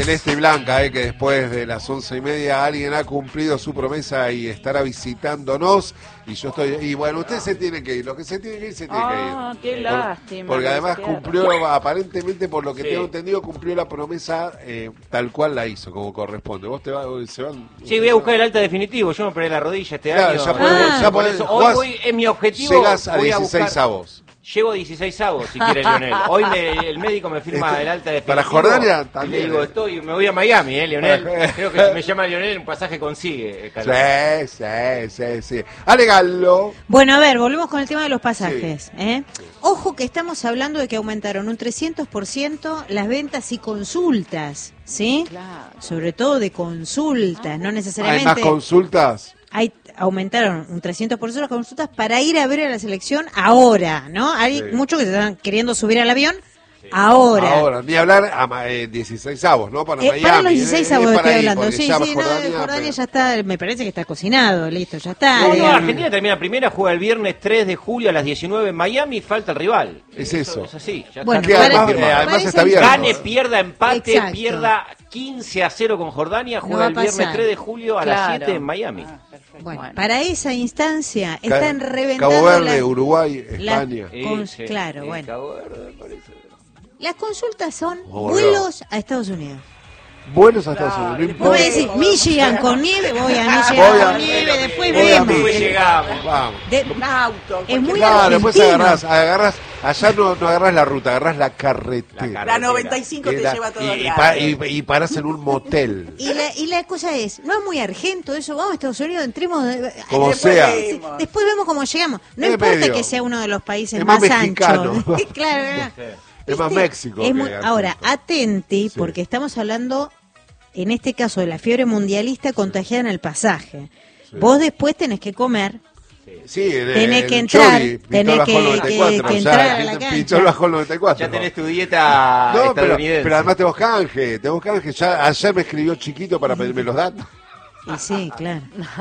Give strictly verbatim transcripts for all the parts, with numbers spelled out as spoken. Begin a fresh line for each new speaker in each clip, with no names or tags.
celeste y blanca, eh, que después de las once y media alguien ha cumplido su promesa y estará visitándonos. Y yo estoy, y bueno, ustedes se tienen que ir, los que se tienen que ir, se tienen
Ah,
que ir.
qué
Por-
lástima.
Porque
que
además
se queda.
cumplió, aparentemente, por lo que
Sí.
tengo entendido, cumplió la promesa eh, tal cual la hizo, como corresponde. Vos te vas, se van.
Sí, voy a buscar el alta definitivo. Yo me operé la rodilla este
Claro,
año.
ya
podés-
Ah,
ya
por
podés-
eso, hoy
jugás-
voy, en mi objetivo.
Llegás a
voy a
dieciséis
buscar-
avos.
Llevo dieciséis avos, si quiere Lionel. Hoy me- el médico me firma
Este,
el alta definitivo.
para Jordania
y
también,
le digo,
eh.
estoy, me voy a Miami, eh, Lionel.
Para-
Creo que si me llama Lionel, un pasaje consigue. eh, Carlos.
Sí, sí, sí, sí. Ale Gallo.
Bueno, a ver, volvemos con el tema de los pasajes. ¿eh? Ojo que estamos hablando de que aumentaron un trescientos por ciento las ventas y consultas, ¿sí?
Claro.
Sobre todo de consultas, no
¿Hay
necesariamente...
más consultas?
Hay, aumentaron un trescientos por ciento las consultas para ir a ver a la selección ahora, ¿no? Hay
Sí.
muchos que se están queriendo subir al avión ahora.
Ahora, ni hablar a ma- eh, dieciséis avos, ¿no? Para
Eh,
Miami.
para los
eh,
dieciséis
eh,
avos
para
estoy
ahí,
hablando,
porque
sí,
ya
sí, no,
Jordania,
Jordania
pero-
ya está, me parece que está cocinado, listo, ya está.
No, no,
digamos.
Argentina termina primera, juega el viernes tres de julio a las diecinueve en Miami, falta el rival.
Es eso.
Es así. Ya
Bueno,
está
Que
todo
además,
confirmado.
eh, además
Parece
está abierto.
Gane, pierda, empate,
Exacto.
pierda quince a cero con Jordania,
No
juega
va a
el viernes
pasar.
tres de julio a las
Claro.
siete en Miami.
Ah, perfecto.
Bueno,
Bueno.
para esa instancia
Ca-
están reventando
Cabo Verde,
la-
Uruguay,
la-
España.
Sí,
Con-
sí,
claro,
sí,
bueno.
Cabo Verde, parece.
Las consultas son
Oh,
vuelos a Estados Unidos.
Buenos a Estados
Claro,
Unidos. No
Vos me
importa.
decís, Michigan con nieve, voy a Michigan
Voy a-
con nieve, después
voy a
vemos.
Michigan.
Después llegamos.
Vamos.
De-
Un auto.
Es muy
Claro, después
argentino.
agarrás, agarrás, allá no, no agarrás la ruta, agarrás la carretera.
La
La noventa y cinco
Que
te
la-
lleva a todos
y, y,
lados.
pa- y, y parás en un motel.
Y la, y la cosa es, no es muy argento eso, vamos a Estados Unidos, entremos, de-
Como
después,
sea.
sí, después vemos cómo llegamos. No
Es
importa
medio.
que sea uno de los países
Es más
más,
mexicano.
anchos. Claro,
Es más
¿viste?
México
Es
que
muy-
Argentina.
ahora, atenti,
Sí.
porque estamos hablando, en este caso, de la fiebre mundialista contagiada en el pasaje.
Sí.
Vos después tenés que comer.
Sí, el,
Tenés
el
que entrar,
Chori, Pichol
tenés
bajó
que-
el noventa y cuatro,
que- que
ya,
entrar a la
Pichol
cancha.
bajó el noventa y cuatro.
Ya tenés tu dieta
No, pero,
estadounidense.
pero además tenemos canje, tenemos canje. Ya, ayer me escribió Chiquito para pedirme los datos.
Y sí, claro.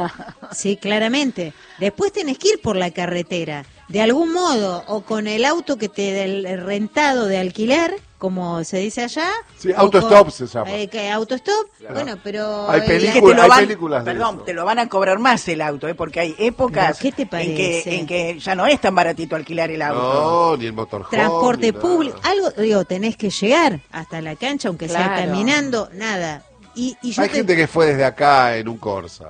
Sí, claramente. Después tenés que ir por la carretera, de algún modo, o con el auto que te del rentado de alquiler, como se dice allá.
Sí,
o
autostop
con-
se llama.
Eh, que autostop, bueno, pero...
Hay
eh,
películas-
Que te lo
hay
van,
películas de
perdón,
eso.
te lo van a cobrar más el auto, ¿eh? Porque hay épocas
¿Pero qué te
en,
parece?
que, en que ya no es tan baratito alquilar el auto.
No, ni el motorhome.
transporte
ni nada.
público, algo, digo, tenés que llegar hasta la cancha, aunque sea
Claro.
caminando, nada. Y, y yo
Hay
te-
gente que fue desde acá en un Corsa.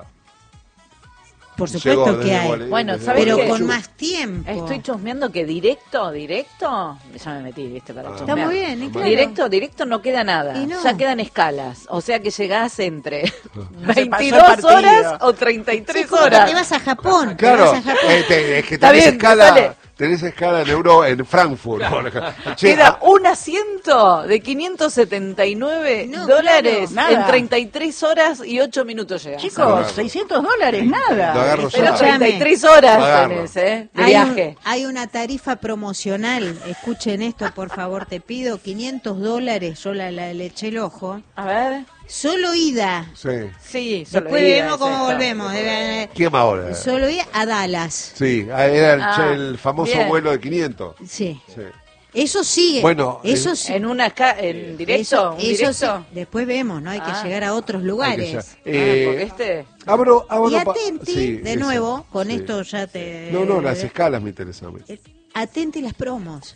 por
Llegó
supuesto que
desde
hay,
Guale-
Bueno,
desde
¿sabes
pero
qué?
con
Gualeguaychú.
más tiempo.
Estoy chusmeando que directo, directo, ya me metí, viste, para
Ah.
chusmear.
Está muy bien, ¿eh? Claro.
Directo, directo no queda nada,
Y no.
ya quedan escalas, o sea que llegás entre
Ah.
veintidós el partido. horas o treinta y
Sí,
tres
como que
horas.
te vas a Japón, te
Claro,
vas a Japón.
eh, te- es que
Está
tenés
bien,
escala,
sale.
tenés escala en Euro, en Frankfurt. por ejemplo. Che,
Queda
ah,
un asiento de quinientos setenta y nueve
No,
dólares
claro,
en
nada.
treinta y tres horas y ocho minutos llegás.
Lo
Chicos,
agarro.
seiscientos dólares, nada.
Lo agarro
Pero
ya.
treinta y tres horas
Lo agarro.
tenés, ¿eh? De
Hay, un-
viaje.
hay una tarifa promocional, escuchen esto por favor, te pido, quinientos dólares, yo la, la- le eché el ojo,
A ver.
solo ida,
Sí.
Sí, solo
después
ida,
vemos
es
cómo
esto.
volvemos, eh,
¿Quién ahora?
solo ida a Dallas,
Sí, ah, era el,
Ah,
el famoso
bien.
vuelo de quinientos.
sí,
Sí.
eso sigue,
Bueno,
eso
eh,
sí.
En una ca en directo,
Eso,
un
eso
directo.
sí. Después vemos, ¿no? Hay que
Ah.
llegar a otros
Hay que
lugares.
ya-
Ah,
eh,
porque este
abro, abro
Y
pa-
atenti,
sí,
de
eso,
nuevo, con
sí.
esto ya te...
No, no, las escalas me interesan. a mí.
Eh, Atenti las promos.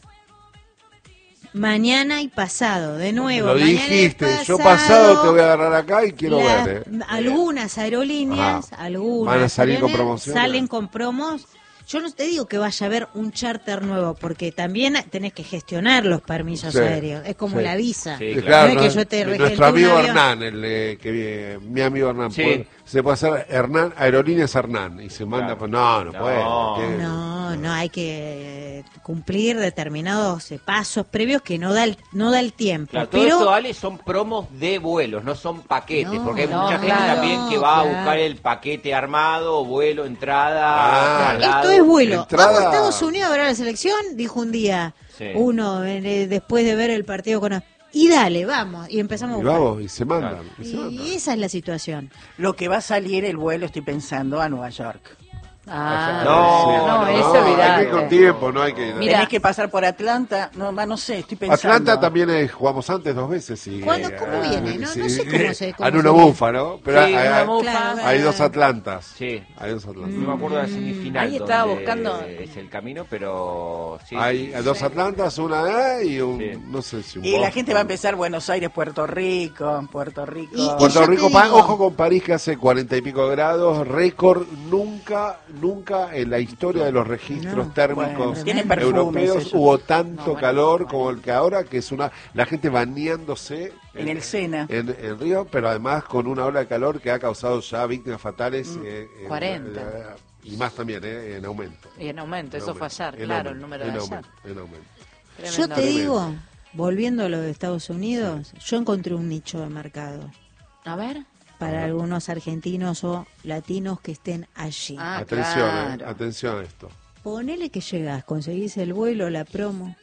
Mañana y pasado, de nuevo.
Lo
mañana y
dijiste, yo pasado te voy a agarrar acá y quiero
las-
ver. ¿eh?
Algunas aerolíneas,
Ajá.
algunas
Van a salir con
aerolíneas
promociones.
salen con promos. Yo no te digo que vaya a haber un charter nuevo, porque también tenés que gestionar los permisos
Sí,
aéreos. Es como
sí.
la visa.
Sí,
No
Claro,
es
no,
que yo te
nuestro
regente un
amigo
avión.
Hernán, el eh, que viene- mi amigo Hernán,
Sí.
puede- se puede hacer Hernán, Aerolíneas Hernán, y se manda,
Claro.
pues, no, no,
No.
puede. que-
No, no hay que eh, cumplir determinados eh, pasos previos que no da el, no da el tiempo.
Claro, todo
pero
esto, Ale, son promos de vuelos, no son paquetes,
No,
porque hay
no,
mucha gente
claro,
también que va a
claro.
buscar el paquete armado, vuelo, entrada,
Ah,
traslado.
esto es vuelo.
Entrada-
Vamos a Estados Unidos a ver a la selección, dijo un día
Sí.
uno eh, después de ver el partido con... Y dale, vamos. Y empezamos a
Y
buscar.
vamos, y se mandan.
Claro.
y se mandan.
Y esa es la situación.
Lo que va a salir el vuelo, estoy pensando, a Nueva York.
Ah,
No,
no,
no,
eso
no,
hay que ir
olvidate.
con tiempo, no hay que ir.
Mira.
Tenés que pasar por Atlanta. No, va, no sé, estoy pensando.
Atlanta también es, jugamos antes dos veces. Y,
¿Cuándo? ¿Cómo viene? No- no sé cómo se- cómo
En una
se viene.
bufa, ¿no? Pero
Sí,
hay,
una
hay-
bufa.
Claro,
hay dos Atlantas.
Sí.
Hay dos Atlantas.
No me acuerdo de la semifinal.
Ahí estaba
donde
buscando.
Es el camino, pero sí.
Hay dos Atlantas, una A y un,
Sí.
no sé si un
Y la
Boston.
gente va a empezar Buenos Aires, Puerto Rico, Puerto Rico.
Y-
Puerto
yo te
Rico, pa-
digo-
ojo con París que hace cuarenta y pico grados, récord nunca, nunca en la historia de los registros
No,
térmicos
bueno, tienen perfumes
europeos
ellos.
hubo tanto
No, bueno,
calor
bueno.
como el que ahora, que es una, la gente bañándose
En el Sena.
en, en Río, pero además con una ola de calor que ha causado ya víctimas fatales.
Mm.
eh, en-
cuarenta.
eh, y más también, eh, en aumento.
Y en aumento,
En
eso fue
aumento,
ayer,
en
claro,
aumento,
el número
en
de ayer.
aumento, en aumento.
Yo
Tremendo.
te digo, volviendo a lo de Estados Unidos, yo encontré un nicho de mercado
A ver.
para algunos argentinos o latinos que estén allí.
Ah,
atención, eh,
claro.
atención a esto.
Ponele que llegás, conseguís el vuelo, la promo.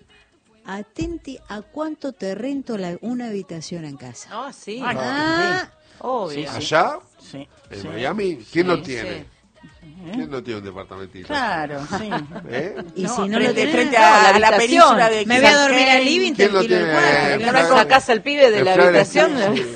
Atenti a cuánto te rento la- una habitación en casa.
Ah, sí.
Ah,
Ah,
Obvio.
Allá,
Sí,
en
sí.
Miami, ¿quién
Sí,
no
sí.
tiene? ¿Quién no tiene un departamentito?
Claro, sí.
¿Eh?
y
No,
si no lo
frente,
tenés,
frente
no,
a,
la
a la
habitación.
península de
me voy a
Key
dormir al
Biscayne.
living, te
¿Quién lo
alquilo el
tiene?
cuarto.
Eh,
claro.
Flores-
Sacás al pibe de
en
la
Flores-
habitación.
Sí,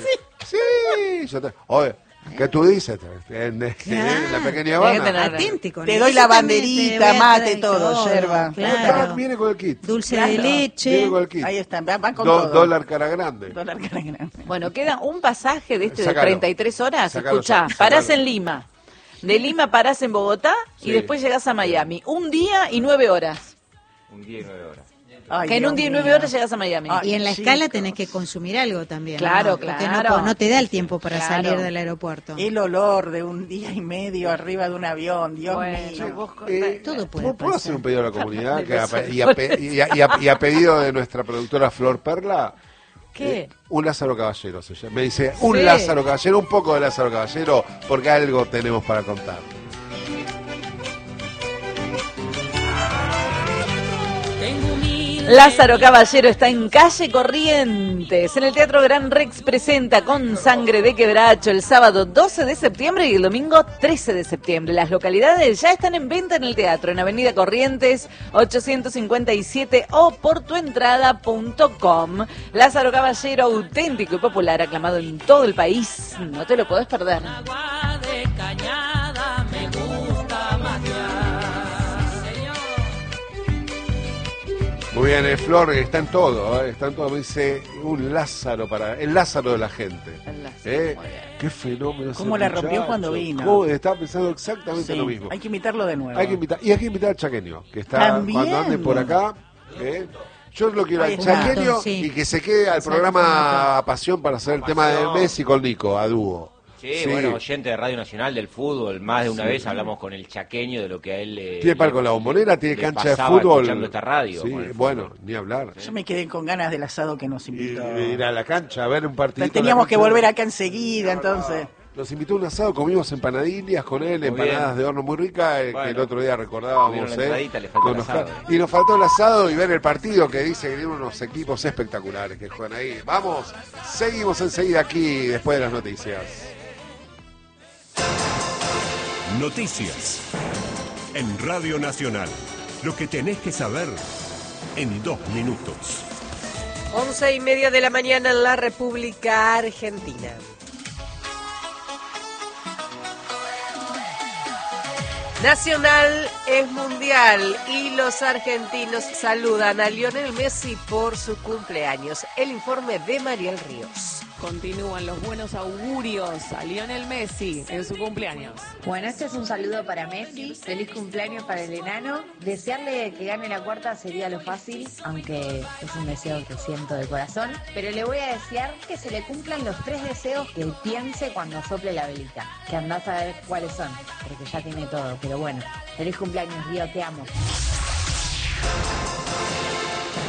sí, yo te- oye, ¿qué tú dices? En, en la pequeña
Hay que
Habana.
tener-
Atenti con
Te
eso.
doy la
Yo también te
banderita,
voy a
mate,
traer
todo, yerba.
Ah,
Claro.
viene con el kit.
Dulce
Claro.
de
Viene
leche.
con el kit.
Ahí están, van van con
Do-
todo.
dólar cara grande.
Dólar cara grande.
Bueno, queda un pasaje de este
Sácalo.
de treinta y tres horas.
Sácalo,
Escuchá,
sácalo.
parás en Lima. De Lima parás en Bogotá y
Sí.
después llegás a Miami. Un día y nueve horas.
Un día y nueve horas.
Ay,
que en
Dios
un día y nueve
mío.
horas llegás a Miami.
Ay,
Y en la
chicos.
escala tenés que consumir algo también.
Claro,
¿no? Porque
claro.
No, po- no te da el tiempo para
Claro.
salir del aeropuerto.
El olor de un día y medio arriba de un avión, Dios
Bueno,
mío.
vos
Eh,
Todo puede
¿puedo- ¿Puedo
pasar.
hacer un pedido a la comunidad? Que a pe- y, a pe- y a- y a- y a pedido de nuestra productora Flor Perla.
¿Qué?
eh, un Lázaro Caballero se llama. Me dice, un
Sí.
Lázaro Caballero, un poco de Lázaro Caballero, porque algo tenemos para contar.
Lázaro Caballero está en Calle Corrientes. En el Teatro Gran Rex presenta Con Sangre de Quebracho el sábado doce de septiembre y el domingo trece de septiembre. Las localidades ya están en venta en el teatro, en Avenida Corrientes ochocientos cincuenta y siete o por tuentrada punto com. Lázaro Caballero, auténtico y popular, aclamado en todo el país. No te lo podés perder.
Agua de cañada me gusta matear. Señor.
Muy bien, eh, Flor está en todo, eh, está en todo. Me dice, un Lázaro para. El Lázaro de la gente.
El Lázaro,
¿Eh?
muy bien.
Qué fenómeno ese
¿Cómo la rompió
muchacho.
cuando vino?
¿Cómo? Estaba pensando exactamente
Sí,
lo mismo.
hay que invitarlo de nuevo.
Hay que invitar, y hay que invitar al chaqueño, que está
También.
cuando ande por acá. ¿eh? Yo lo quiero
Ahí
al
está.
chaqueño
Sí.
y que se quede al
Exacto.
programa Pasión para hacer el tema de Messi con Nico, a dúo.
Sí, bueno, oyente de Radio Nacional del fútbol, más de una vez hablamos con el chaqueño de lo que a él le...
Tiene palco en la bombonera, tiene
le
cancha de
pasaba
fútbol.
escuchando esta radio.
Sí,
con el
bueno,
fútbol.
ni hablar.
Yo me quedé con ganas del asado que nos
Y,
invitó.
ir a la cancha a ver un partido.
Teníamos que volver acá enseguida, entonces.
Nos invitó a un asado, comimos empanadillas con él,
Muy
empanadas
bien.
de horno muy ricas, eh, que
Bueno,
el otro día recordábamos.
tuvieron la
eh,
entradita, le faltó
con
el
Oscar.
asado.
Y nos faltó el asado y ver el partido que dice que tiene unos equipos espectaculares que juegan ahí. Vamos, seguimos enseguida aquí después de las noticias.
Noticias. En Radio Nacional. Lo que tenés que saber en dos minutos.
Once y media de la mañana en la República Argentina. Nacional es mundial y los argentinos saludan a Lionel Messi por su cumpleaños. El informe de Mariel Ríos.
Continúan los buenos augurios a Lionel Messi en su cumpleaños.
Bueno, este es un saludo para Messi, feliz cumpleaños para el enano. Desearle que gane la cuarta sería lo fácil, aunque es un deseo que siento de corazón. Pero le voy a desear que se le cumplan los tres deseos que él piense cuando sople la velita. Que andás a ver cuáles son, porque ya tiene todo. Pero bueno, feliz cumpleaños, Río, te amo.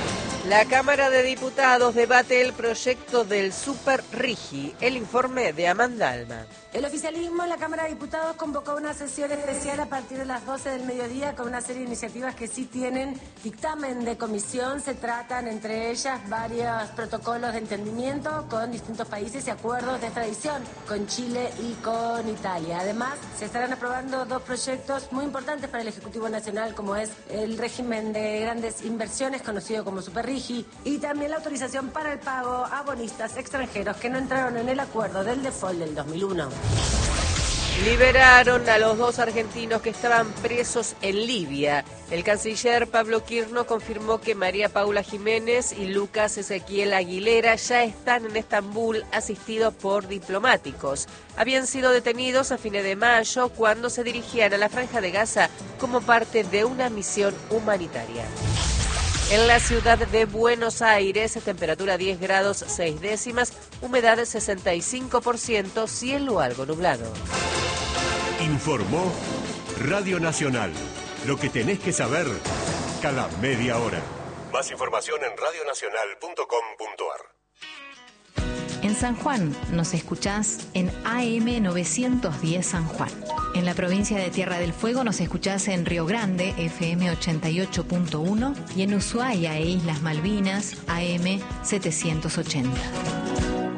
La Cámara de Diputados debate el proyecto del Super Rigi. El informe de Amanda Alma.
El oficialismo en la Cámara de Diputados convocó una sesión especial a partir de las doce del mediodía con una serie de iniciativas que sí tienen dictamen de comisión. Se tratan entre ellas varios protocolos de entendimiento con distintos países y acuerdos de extradición con Chile y con Italia. Además, se estarán aprobando dos proyectos muy importantes para el Ejecutivo Nacional, como es el régimen de grandes inversiones, conocido como Super Rigi, y también la autorización para el pago a bonistas extranjeros que no entraron en el acuerdo del default del dos mil uno.
Liberaron a los dos argentinos que estaban presos en Libia. El canciller Pablo Quirno confirmó que María Paula Jiménez y Lucas Ezequiel Aguilera ya están en Estambul asistidos por diplomáticos. Habían sido detenidos a fines de mayo cuando se dirigían a la Franja de Gaza como parte de una misión humanitaria. En la ciudad de Buenos Aires, temperatura diez grados seis décimas, humedad sesenta y cinco por ciento, cielo algo nublado.
Informó Radio Nacional. Lo que tenés que saber cada media hora. Más información en radio nacional punto com punto a r.
En San Juan nos escuchás en A M novecientos diez San Juan. En la provincia de Tierra del Fuego nos escuchás en Río Grande, F M ochenta y ocho punto uno, y en Ushuaia e Islas Malvinas, A M setecientos ochenta.